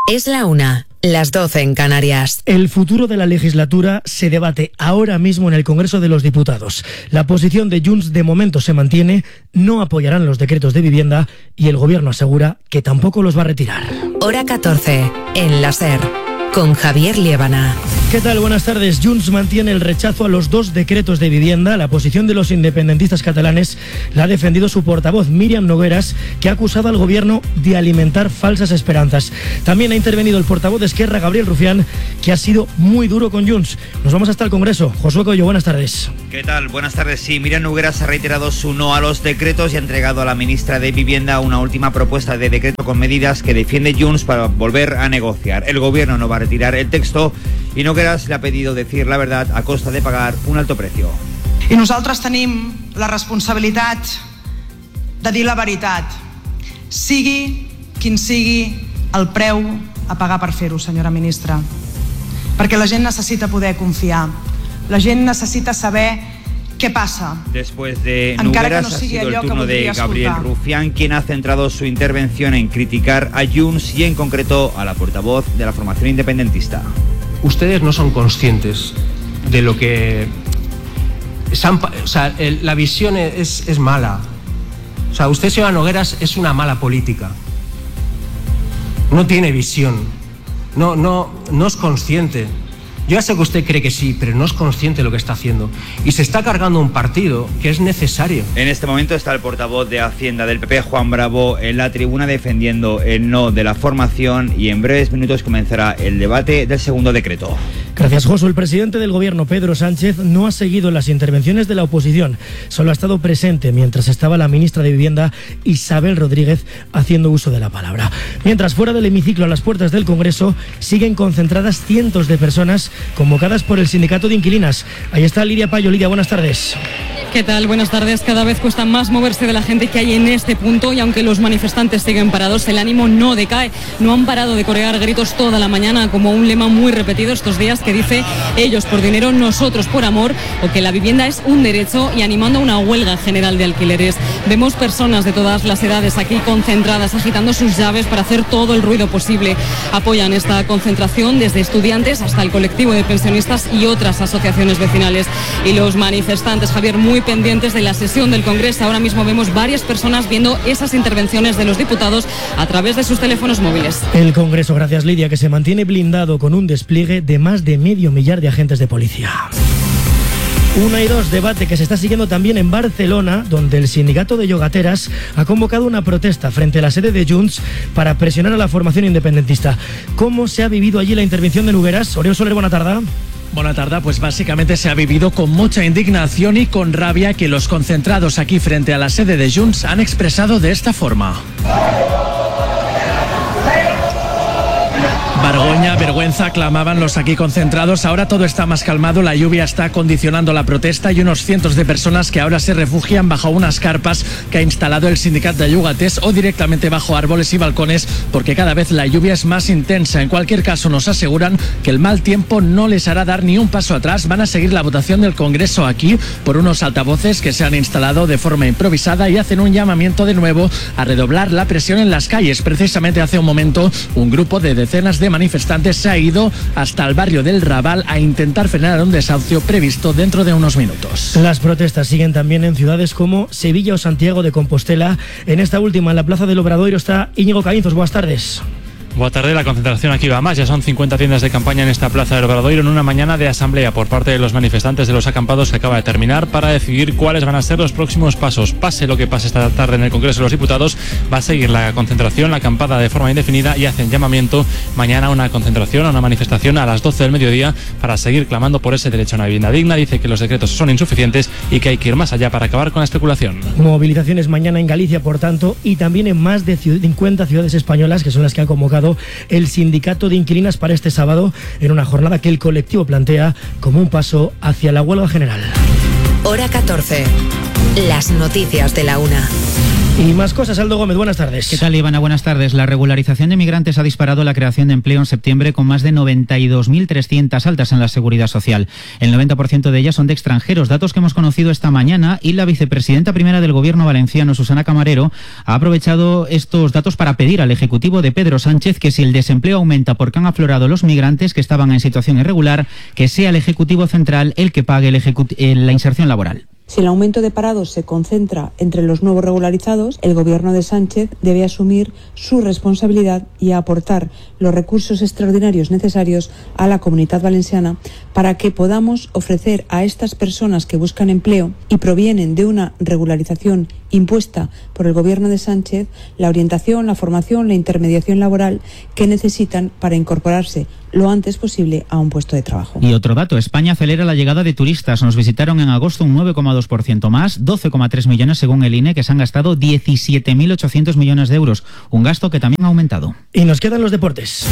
Es la 1, las 12 en Canarias. El futuro de la legislatura se debate ahora mismo en el Congreso de los Diputados. La posición de Junts de momento se mantiene, no apoyarán los decretos de vivienda y el Gobierno asegura que tampoco los va a retirar. Hora 14, en la SER, con Javier Liébana. ¿Qué tal? Buenas tardes. Junts mantiene el rechazo a los 2 decretos de vivienda. La posición de los independentistas catalanes la ha defendido su portavoz, Míriam Nogueras, que ha acusado al Gobierno de alimentar falsas esperanzas. También ha intervenido el portavoz de Esquerra, Gabriel Rufián, que ha sido muy duro con Junts. Nos vamos hasta el Congreso. Josué Coello, buenas tardes. ¿Qué tal? Buenas tardes. Sí, Míriam Nogueras ha reiterado su no a los decretos y ha entregado a la ministra de Vivienda una última propuesta de decreto con medidas que defiende Junts para volver a negociar. El Gobierno no va a retirar el texto i Nogueras le ha pedido decir la verdad a costa de pagar un alto precio. I nosaltres tenim la responsabilitat de dir la veritat, sigui quin sigui el preu a pagar per fer-ho, senyora ministra. Perquè la gent necessita poder confiar, la gent necessita saber qué pasa. Después de Nogueras ha sido el turno de Gabriel Rufián, quien ha centrado su intervención en criticar a Junts y en concreto a la portavoz de la formación independentista. Ustedes no son conscientes de lo que... la visión es mala. O sea, usted, señora Nogueras, es una mala política. No tiene visión. No es consciente. Yo ya sé que usted cree que sí, pero no es consciente de lo que está haciendo. Y se está cargando un partido que es necesario. En este momento está el portavoz de Hacienda del PP, Juan Bravo, en la tribuna defendiendo el no de la formación y en breves minutos comenzará el debate del segundo decreto. Gracias, Josu. El presidente del Gobierno, Pedro Sánchez, no ha seguido las intervenciones de la oposición. Solo ha estado presente mientras estaba la ministra de Vivienda, Isabel Rodríguez, haciendo uso de la palabra. Mientras, fuera del hemiciclo, a las puertas del Congreso, siguen concentradas cientos de personas convocadas por el sindicato de inquilinas. Ahí está Lidia Payo. Lidia, buenas tardes. ¿Qué tal? Buenas tardes. Cada vez cuesta más moverse de la gente que hay en este punto y aunque los manifestantes siguen parados, el ánimo no decae. No han parado de corear gritos toda la mañana, como un lema muy repetido estos días que dice ellos por dinero, nosotros por amor, o que la vivienda es un derecho, y animando a una huelga general de alquileres. Vemos personas de todas las edades aquí concentradas, agitando sus llaves para hacer todo el ruido posible. Apoyan esta concentración desde estudiantes hasta el colectivo de pensionistas y otras asociaciones vecinales. Y los manifestantes, Javier, muy pendientes de la sesión del Congreso. Ahora mismo vemos varias personas viendo esas intervenciones de los diputados a través de sus teléfonos móviles. El Congreso, gracias Lidia, que se mantiene blindado con un despliegue de más de 500.000 de agentes de policía. 1 y 2, debate que se está siguiendo también en Barcelona, donde el sindicato de yogateras ha convocado una protesta frente a la sede de Junts para presionar a la formación independentista. ¿Cómo se ha vivido allí la intervención de Nogueras? Oriol Soler, buena tarde. Buena tarde, pues básicamente se ha vivido con mucha indignación y con rabia que los concentrados aquí frente a la sede de Junts han expresado de esta forma. Vergüenza, vergüenza, clamaban los aquí concentrados. Ahora todo está más calmado, la lluvia está condicionando la protesta y unos cientos de personas que ahora se refugian bajo unas carpas que ha instalado el sindicato de yogates o directamente bajo árboles y balcones porque cada vez la lluvia es más intensa. En cualquier caso nos aseguran que el mal tiempo no les hará dar ni un paso atrás. Van a seguir la votación del Congreso aquí por unos altavoces que se han instalado de forma improvisada y hacen un llamamiento de nuevo a redoblar la presión en las calles. Precisamente hace un momento un grupo de decenas de manifestantes se ha ido hasta el barrio del Raval a intentar frenar un desahucio previsto dentro de unos minutos. Las protestas siguen también en ciudades como Sevilla o Santiago de Compostela. En esta última, en la Plaza del Obradoiro, está Íñigo Caínzos. Buenas tardes. Buenas tardes, la concentración aquí va más. Ya son 50 tiendas de campaña en esta Plaza del Obradoiro en una mañana de asamblea por parte de los manifestantes de los acampados que acaba de terminar para decidir cuáles van a ser los próximos pasos. Pase lo que pase esta tarde en el Congreso de los Diputados, va a seguir la concentración, la acampada de forma indefinida y hacen llamamiento mañana a una concentración, a una manifestación a las 12 del mediodía para seguir clamando por ese derecho a una vivienda digna. Dice que los decretos son insuficientes y que hay que ir más allá para acabar con la especulación. Movilizaciones mañana en Galicia, por tanto, y también en más de 50 ciudades españolas, que son las que ha convocado el sindicato de inquilinas para este sábado, en una jornada que el colectivo plantea como un paso hacia la huelga general. Hora 14. Las noticias de la 1. Y más cosas, Aldo Gómez, buenas tardes. ¿Qué tal, Ivana? Buenas tardes. La regularización de migrantes ha disparado la creación de empleo en septiembre con más de 92.300 altas en la Seguridad Social. El 90% de ellas son de extranjeros, datos que hemos conocido esta mañana, y la vicepresidenta primera del Gobierno valenciano, Susana Camarero, ha aprovechado estos datos para pedir al Ejecutivo de Pedro Sánchez que si el desempleo aumenta porque han aflorado los migrantes que estaban en situación irregular, que sea el Ejecutivo Central el que pague la inserción laboral. Si el aumento de parados se concentra entre los nuevos regularizados, el Gobierno de Sánchez debe asumir su responsabilidad y aportar los recursos extraordinarios necesarios a la Comunidad Valenciana para que podamos ofrecer a estas personas que buscan empleo y provienen de una regularización impuesta por el Gobierno de Sánchez la orientación, la formación, la intermediación laboral que necesitan para incorporarse lo antes posible a un puesto de trabajo. Y otro dato, España acelera la llegada de turistas. Nos visitaron en agosto un 9,2% más, 12,3 millones según el INE, que se han gastado 17.800 millones de euros, un gasto que también ha aumentado. Y nos quedan los deportes.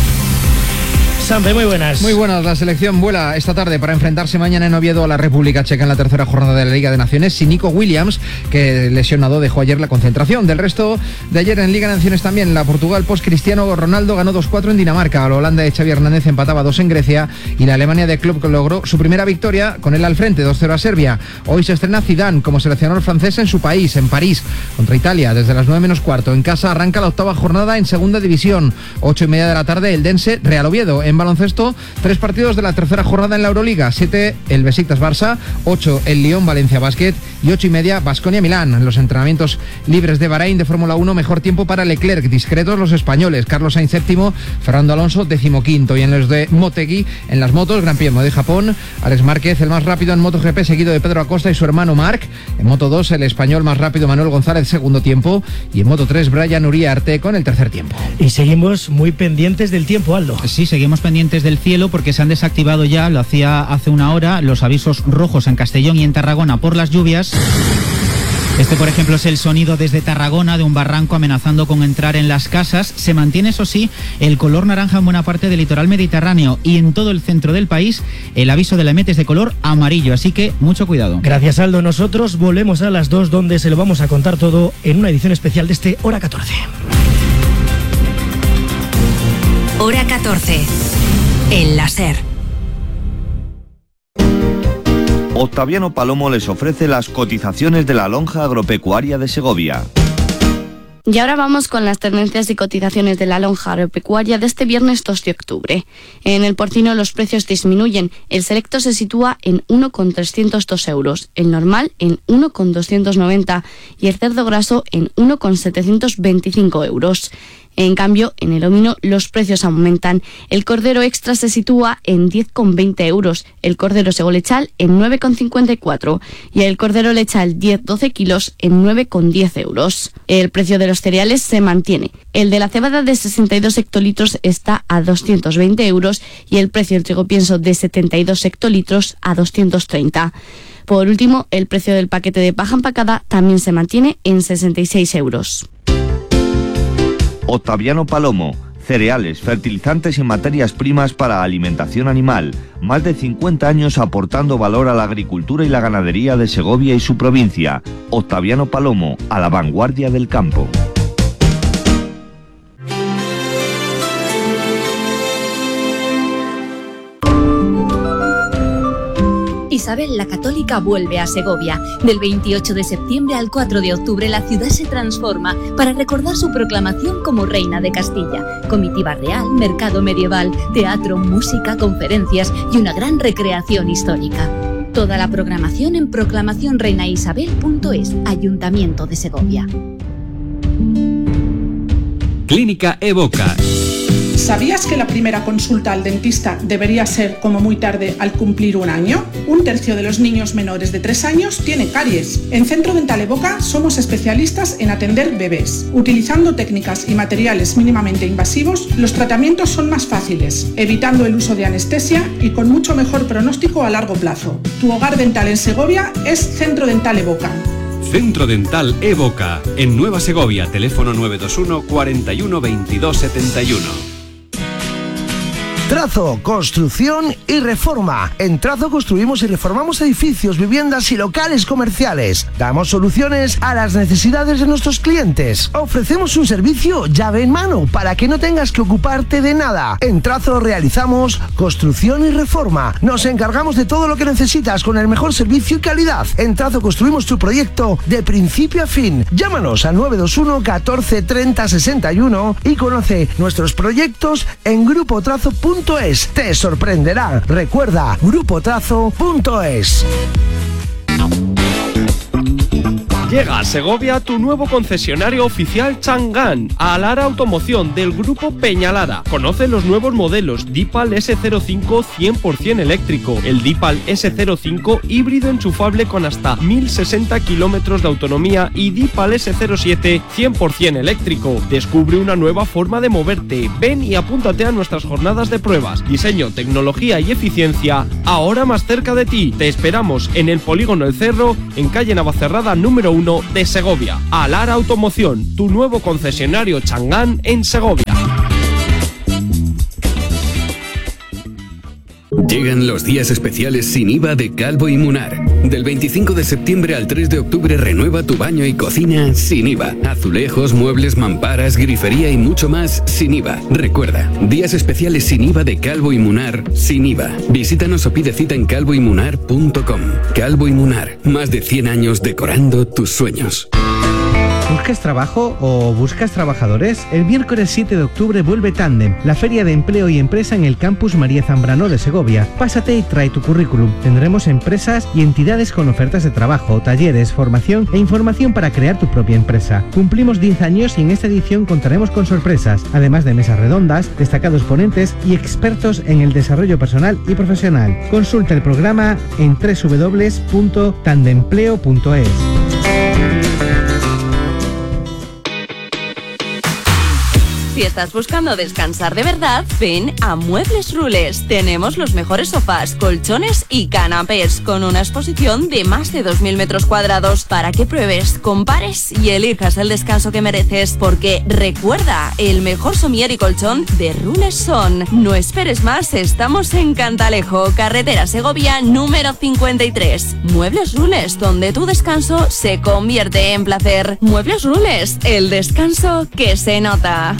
Sampe, muy buenas. Muy buenas. La selección vuela esta tarde para enfrentarse mañana en Oviedo a la República Checa en la tercera jornada de la Liga de Naciones sin Nico Williams, que lesionado dejó ayer la concentración. Del resto de ayer en Liga de Naciones también, la Portugal post-Cristiano Ronaldo ganó 2-4 en Dinamarca, la Holanda de Xavi Hernández empataba 2 en Grecia y la Alemania de Klopp logró su primera victoria con él al frente, 2-0 a Serbia. Hoy se estrena Zidane como seleccionador francés en su país, en París, contra Italia, desde las 9:15. En casa arranca la octava jornada en Segunda División, 8:30 de la tarde, el Dense Real Oviedo. En baloncesto, 3 partidos de la tercera jornada en la Euroliga, 7 el Besiktas Barça, 8 el Lyon Valencia Basket y 8:30 Baskonia Milán. En los entrenamientos libres de Bahrein de Fórmula 1, mejor tiempo para Leclerc, discretos los españoles, Carlos Sainz séptimo, Fernando Alonso 15º, y en los de Motegi, en las motos, Gran Premio de Japón, Alex Márquez el más rápido en MotoGP, seguido de Pedro Acosta y su hermano Marc. En Moto 2 el español más rápido Manuel González, segundo tiempo, y en Moto 3 Brian Uriarte con el tercer tiempo. Y seguimos muy pendientes del tiempo, Aldo. Sí, seguimos pendientes del cielo porque se han desactivado ya, lo hacía hace una hora, los avisos rojos en Castellón y en Tarragona por las lluvias. Este, por ejemplo, es el sonido desde Tarragona de un barranco amenazando con entrar en las casas. Se mantiene, eso sí, el color naranja en buena parte del litoral mediterráneo, y en todo el centro del país el aviso de la EMET es de color amarillo, así que mucho cuidado. Gracias, Aldo. Nosotros volvemos a las 2, donde se lo vamos a contar todo en una edición especial de este Hora 14. Hora 14. En la SER. Octaviano Palomo les ofrece las cotizaciones de la lonja agropecuaria de Segovia. Y ahora vamos con las tendencias y cotizaciones de la lonja agropecuaria de este viernes 2 de octubre. En el porcino los precios disminuyen. El selecto se sitúa en 1,302 euros, el normal en 1,290 y el cerdo graso en 1,725 euros. En cambio, en el ovino los precios aumentan. El cordero extra se sitúa en 10,20 euros, el cordero segolechal en 9,54 y el cordero lechal 10-12 kilos en 9,10 euros. El precio de los cereales se mantiene. El de la cebada de 62 hectolitros está a 220 euros y el precio del trigo pienso de 72 hectolitros a 230. Por último, el precio del paquete de paja empacada también se mantiene en 66 euros. Octaviano Palomo, cereales, fertilizantes y materias primas para alimentación animal. Más de 50 años aportando valor a la agricultura y la ganadería de Segovia y su provincia. Octaviano Palomo, a la vanguardia del campo. Isabel la Católica vuelve a Segovia. Del 28 de septiembre al 4 de octubre la ciudad se transforma para recordar su proclamación como reina de Castilla. Comitiva real, mercado medieval, teatro, música, conferencias y una gran recreación histórica. Toda la programación en proclamacionreinaisabel.es, Ayuntamiento de Segovia. Clínica Evoca. ¿Sabías que la primera consulta al dentista debería ser como muy tarde al cumplir 1 año? 1/3 de los niños menores de 3 años tiene caries. En Centro Dental Evoca somos especialistas en atender bebés. Utilizando técnicas y materiales mínimamente invasivos, los tratamientos son más fáciles, evitando el uso de anestesia y con mucho mejor pronóstico a largo plazo. Tu hogar dental en Segovia es Centro Dental Evoca. Centro Dental Evoca, en Nueva Segovia, teléfono 921 41 22 71. Trazo, construcción y reforma. En Trazo construimos y reformamos edificios, viviendas y locales comerciales. Damos soluciones a las necesidades de nuestros clientes. Ofrecemos un servicio llave en mano para que no tengas que ocuparte de nada. En Trazo realizamos construcción y reforma. Nos encargamos de todo lo que necesitas con el mejor servicio y calidad. En Trazo construimos tu proyecto de principio a fin. Llámanos al 921 14 30 61 y conoce nuestros proyectos en grupotrazo.es. Te sorprenderá. Recuerda, grupotrazo.es. Llega a Segovia tu nuevo concesionario oficial Chang'an, Alara Automoción del grupo Peñalara. Conoce los nuevos modelos Deepal S05 100% eléctrico, el Deepal S05 híbrido enchufable con hasta 1060 kilómetros de autonomía y Deepal S07 100% eléctrico. Descubre una nueva forma de moverte. Ven y apúntate a nuestras jornadas de pruebas. Diseño, tecnología y eficiencia ahora más cerca de ti. Te esperamos en el Polígono El Cerro, en calle Navacerrada número 1 de Segovia. Alara Automoción, tu nuevo concesionario Chang'an en Segovia. Llegan los días especiales sin IVA de Calvo y Munar. Del 25 de septiembre al 3 de octubre renueva tu baño y cocina sin IVA. Azulejos, muebles, mamparas, grifería y mucho más sin IVA. Recuerda, días especiales sin IVA de Calvo y Munar sin IVA. Visítanos o pide cita en calvoymunar.com. Calvo y Munar, más de 100 años decorando tus sueños. ¿Buscas trabajo o buscas trabajadores? El miércoles 7 de octubre vuelve Tandem, la feria de empleo y empresa en el campus María Zambrano de Segovia. Pásate y trae tu currículum. Tendremos empresas y entidades con ofertas de trabajo, talleres, formación e información para crear tu propia empresa. Cumplimos 10 años y en esta edición contaremos con sorpresas, además de mesas redondas, destacados ponentes y expertos en el desarrollo personal y profesional. Consulta el programa en www.tandempleo.es. Si estás buscando descansar de verdad, ven a Muebles Rules. Tenemos los mejores sofás, colchones y canapés, con una exposición de más de 2.000 metros cuadrados para que pruebes, compares y elijas el descanso que mereces. Porque recuerda, el mejor somier y colchón de Rules son. No esperes más, estamos en Cantalejo, carretera Segovia número 53. Muebles Rules, donde tu descanso se convierte en placer. Muebles Rules, el descanso que se nota.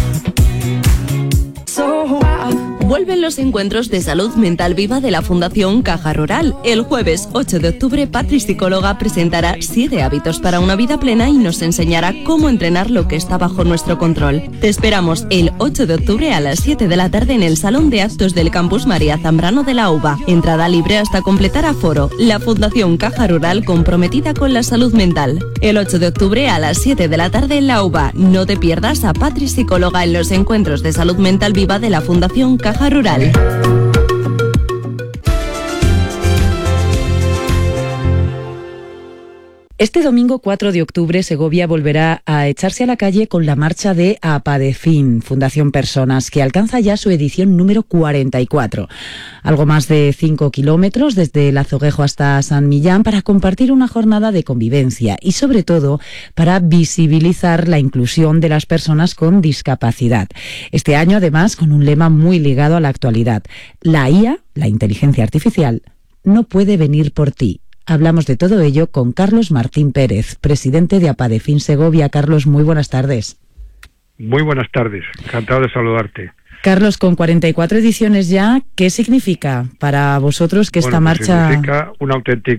Vuelven los encuentros de salud mental viva de la Fundación Caja Rural. El jueves 8 de octubre, Patri, psicóloga, presentará 7 hábitos para una vida plena y nos enseñará cómo entrenar lo que está bajo nuestro control. Te esperamos el 8 de octubre a las 7 de la tarde en el Salón de Actos del Campus María Zambrano de la UBA. Entrada libre hasta completar aforo. La Fundación Caja Rural, comprometida con la salud mental. El 8 de octubre a las 7 de la tarde en la UBA. No te pierdas a Patri, psicóloga, en los encuentros de salud mental viva de la Fundación Caja Rural. Este domingo 4 de octubre, Segovia volverá a echarse a la calle con la marcha de APADEFIN, Fundación Personas, que alcanza ya su edición número 44. Algo más de 5 kilómetros desde el Azoguejo hasta San Millán para compartir una jornada de convivencia y, sobre todo, para visibilizar la inclusión de las personas con discapacidad. Este año, además, con un lema muy ligado a la actualidad. La IA, la inteligencia artificial, no puede venir por ti. Hablamos de todo ello con Carlos Martín Pérez, presidente de APADEFIN Segovia. Carlos, muy buenas tardes. Muy buenas tardes, encantado de saludarte. Carlos, con 44 ediciones ya, ¿qué significa para vosotros que esta marcha...? Significa una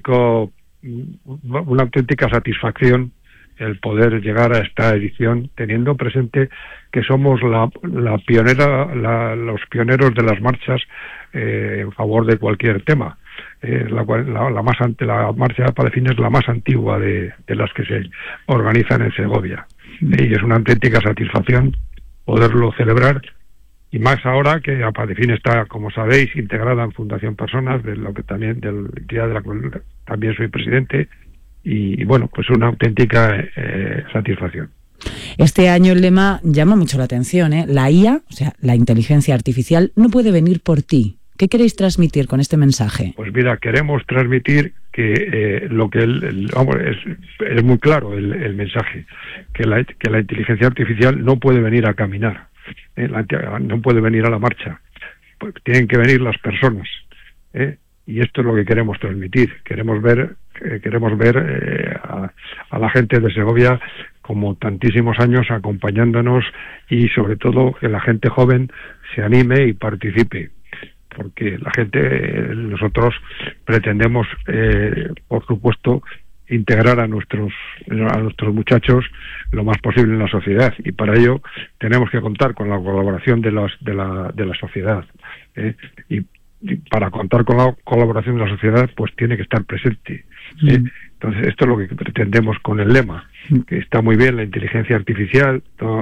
auténtica satisfacción el poder llegar a esta edición, teniendo presente que somos la pionera, los pioneros de las marchas en favor de cualquier tema. La marcha de APADEFIN es la más antigua de las que se organizan en Segovia. Y es una auténtica satisfacción poderlo celebrar, y más ahora que APADEFIN está, como sabéis, integrada en Fundación Personas, de lo que también, de la entidad de la cual también soy presidente, y bueno, pues una auténtica satisfacción. Este año el lema llama mucho la atención, ¿eh? La IA, o sea, la inteligencia artificial, no puede venir por ti. ¿Qué queréis transmitir con este mensaje? Pues mira, queremos transmitir que lo que es muy claro el mensaje, que la inteligencia artificial no puede venir a caminar, no puede venir a la marcha, pues tienen que venir las personas, y esto es lo que queremos transmitir. Queremos ver a la gente de Segovia como tantísimos años acompañándonos, y sobre todo que la gente joven se anime y participe, porque nosotros pretendemos, por supuesto, integrar a nuestros muchachos lo más posible en la sociedad, y para ello tenemos que contar con la colaboración de la sociedad, y para contar con la colaboración de la sociedad, pues tiene que estar presente. Entonces, esto es lo que pretendemos con el lema, que está muy bien la inteligencia artificial,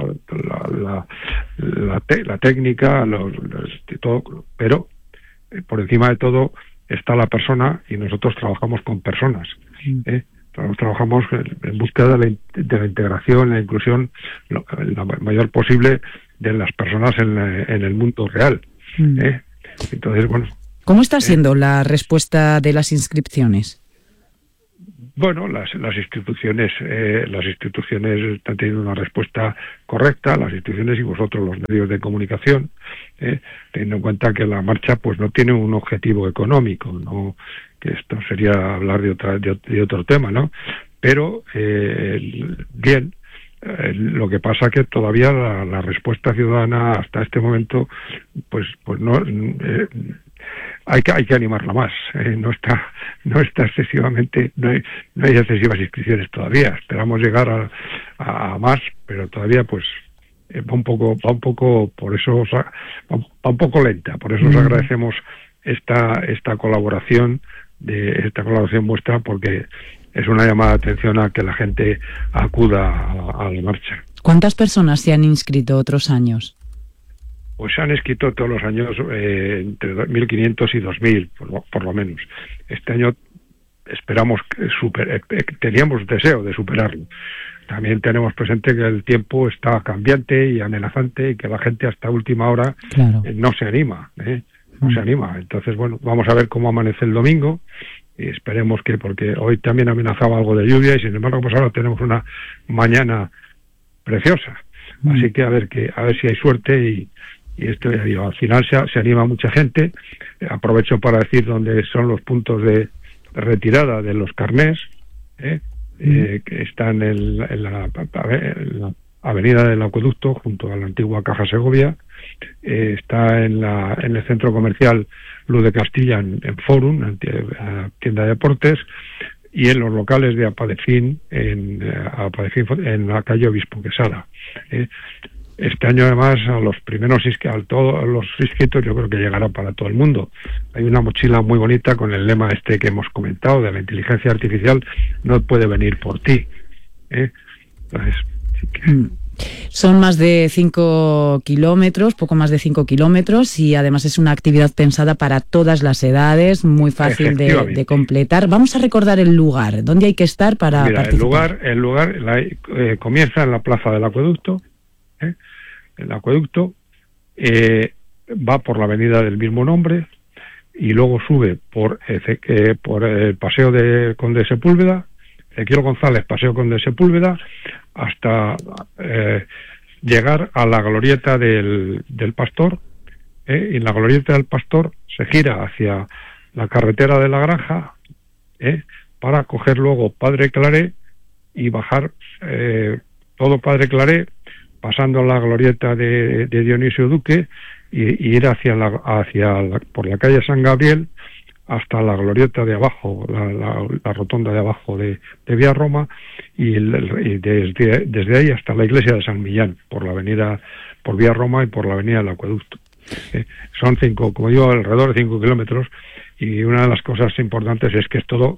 la técnica, todo, pero por encima de todo está la persona, y nosotros trabajamos con personas. Trabajamos en búsqueda de la integración, la inclusión la mayor posible de las personas en el mundo real. Entonces, bueno. ¿Cómo está siendo la respuesta de las inscripciones? Bueno, las instituciones están teniendo una respuesta correcta, las instituciones y vosotros, los medios de comunicación, teniendo en cuenta que la marcha pues no tiene un objetivo económico, no, que esto sería hablar de otro tema, ¿no? Pero bien. Lo que pasa que todavía la respuesta ciudadana hasta este momento, pues no, hay que animarla más. No está excesivamente, no hay excesivas inscripciones todavía. Esperamos llegar a más, pero todavía pues va un poco, por eso va un poco lenta. Por eso os agradecemos esta colaboración vuestra, porque es una llamada de atención a que la gente acuda a la marcha. ¿Cuántas personas se han inscrito otros años? Pues se han inscrito todos los años entre 1.500 y 2.000, por lo menos. Este año esperamos teníamos deseo de superarlo. También tenemos presente que el tiempo está cambiante y amenazante, y que la gente hasta última hora no se anima. No se anima. Entonces, bueno, vamos a ver cómo amanece el domingo. Y esperemos porque hoy también amenazaba algo de lluvia, y sin embargo pues ahora tenemos una mañana preciosa. Así que a ver si hay suerte, y esto, ya digo, al final se anima mucha gente. Aprovecho para decir dónde son los puntos de retirada de los carnés, que están en la avenida del Acueducto, junto a la antigua Caja Segovia. Está en el centro comercial Luz de Castilla, en Forum, tienda de deportes, y en los locales de Apadefin, en la calle Obispo Quesada. Este año, además, a todos los inscritos, yo creo que llegará para todo el mundo. Hay una mochila muy bonita con el lema que hemos comentado, de la inteligencia artificial no puede venir por ti. Entonces, sí que... Son más de 5 kilómetros, poco más de 5 kilómetros, y además es una actividad pensada para todas las edades, muy fácil de completar. Vamos a recordar el lugar, ¿dónde hay que estar para participar? El lugar comienza en la plaza del Acueducto. El Acueducto va por la avenida del mismo nombre, y luego sube por el Paseo de Conde de Sepúlveda, Ezequiel González, Paseo Conde de Sepúlveda, hasta llegar a la glorieta del Pastor, y en la glorieta del Pastor se gira hacia la carretera de la Granja, para coger luego Padre Claré y bajar todo Padre Claré, pasando la glorieta de Dionisio Duque, y ir por la calle San Gabriel hasta la glorieta de abajo, la rotonda de abajo de Vía Roma, y desde ahí hasta la iglesia de San Millán, por Vía Roma y por la avenida del Acueducto. Son alrededor de 5 kilómetros, y una de las cosas importantes es que es todo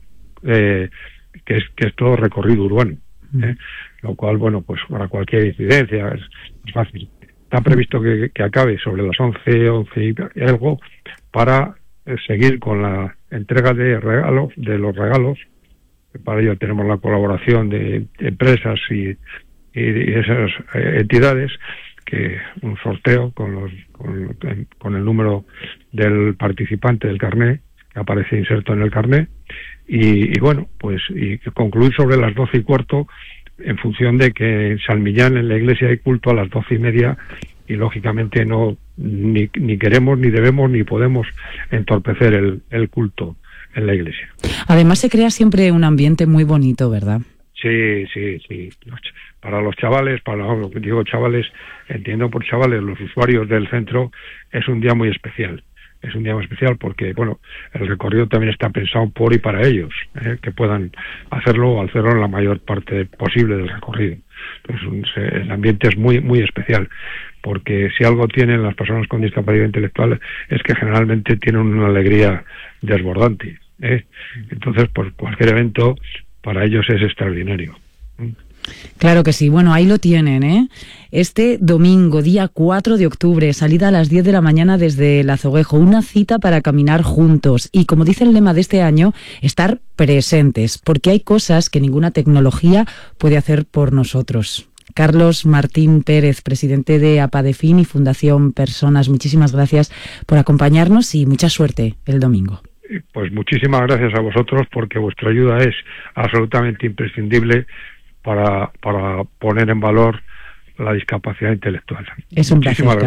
recorrido urbano, lo cual, bueno, pues para cualquier incidencia es fácil. Está previsto que acabe sobre las 11 y algo, para seguir con la entrega de los regalos. Para ello tenemos la colaboración de empresas y esas entidades, que un sorteo con el número del participante del carné, que aparece inserto en el carné, y bueno, pues y concluir sobre las 12:15, en función de que en San Millán, en la iglesia, hay culto a las 12:30, y lógicamente no ni queremos, ni debemos, ni podemos entorpecer el culto en la iglesia. Además se crea siempre un ambiente muy bonito, ¿verdad? Sí. Para los chavales, chavales, entiendo por chavales, los usuarios del centro, es un día muy especial. Es un día muy especial porque, bueno, el recorrido también está pensado por y para ellos, que puedan hacerlo en la mayor parte posible del recorrido. Entonces, el ambiente es muy, muy especial, porque si algo tienen las personas con discapacidad intelectual es que generalmente tienen una alegría desbordante. Entonces, pues cualquier evento para ellos es extraordinario. Claro que sí. Bueno, ahí lo tienen, ¿eh? Este domingo, día 4 de octubre, salida a las 10 de la mañana desde el Azoguejo, una cita para caminar juntos y, como dice el lema de este año, estar presentes, porque hay cosas que ninguna tecnología puede hacer por nosotros. Carlos Martín Pérez, presidente de APADEFIN y Fundación Personas, muchísimas gracias por acompañarnos y mucha suerte el domingo. Pues muchísimas gracias a vosotros, porque vuestra ayuda es absolutamente imprescindible para poner en valor la discapacidad intelectual. Es un placer.